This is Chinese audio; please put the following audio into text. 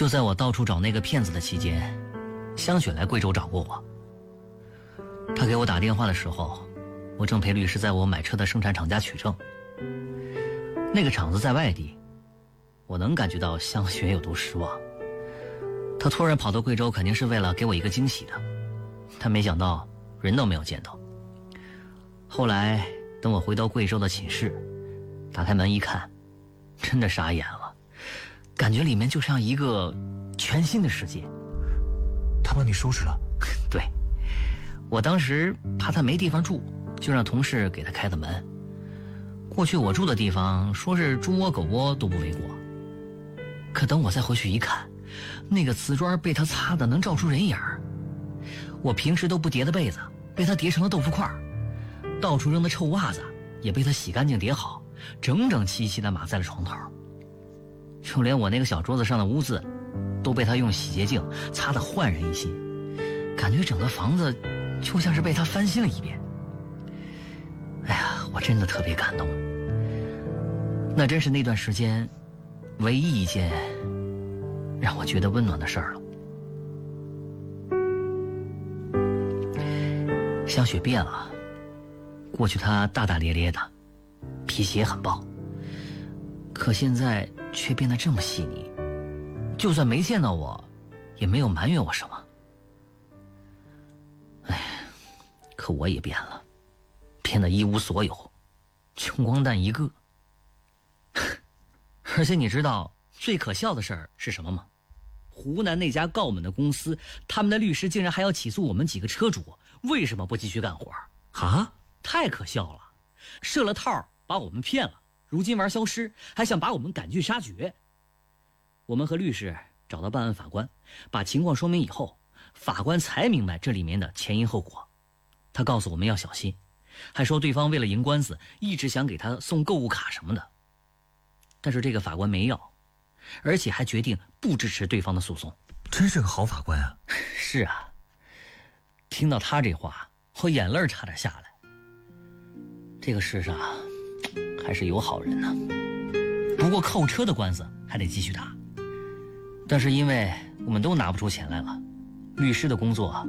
就在我到处找那个骗子的期间，香雪来贵州找过我。她给我打电话的时候，我正陪律师在我买车的生产厂家取证。那个厂子在外地，我能感觉到香雪有多失望。她突然跑到贵州，肯定是为了给我一个惊喜的。她没想到人都没有见到。后来等我回到贵州的寝室，打开门一看，真的傻眼了，感觉里面就像一个全新的世界。 他把你收拾了？ 对，我当时怕他没地方住，就让同事给他开的门。过去我住的地方说是猪窝狗窝都不为过，可等我再回去一看，那个瓷砖被他擦得能照出人影儿。我平时都不叠的被子被他叠成了豆腐块，到处扔的臭袜子也被他洗干净叠好，整整齐齐地码在了床头。就连我那个小桌子上的污渍都被他用洗洁精擦得焕然一新，感觉整个房子就像是被他翻新了一遍。哎呀，我真的特别感动。那真是那段时间唯一一件让我觉得温暖的事儿了。香雪变了，过去她大大咧咧的，脾气也很暴，可现在却变得这么细腻，就算没见到我也没有埋怨我什么。哎，可我也变了，变得一无所有，穷光蛋一个。而且你知道最可笑的事儿是什么吗？湖南那家告我们的公司，他们的律师竟然还要起诉我们几个车主，为什么不继续干活啊？太可笑了，设了套把我们骗了，如今玩消失，还想把我们赶尽杀绝。我们和律师找到办案法官，把情况说明以后，法官才明白这里面的前因后果。他告诉我们要小心，还说对方为了赢官司一直想给他送购物卡什么的。但是这个法官没要，而且还决定不支持对方的诉讼。 真是个好法官啊。 是啊，听到他这话，我眼泪差点下来。这个世上还是有好人呢。不过扣车的官司还得继续打，但是因为我们都拿不出钱来了，律师的工作